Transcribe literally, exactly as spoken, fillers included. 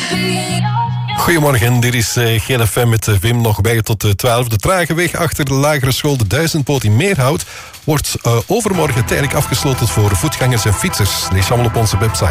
Goedemorgen, dit is uh, G L F M met uh, Wim nog bij je tot uh, twaalf. De trage weg achter de lagere school de Duizendpoot in Meerhout wordt uh, overmorgen tijdelijk afgesloten voor voetgangers en fietsers. Lees allemaal op onze website.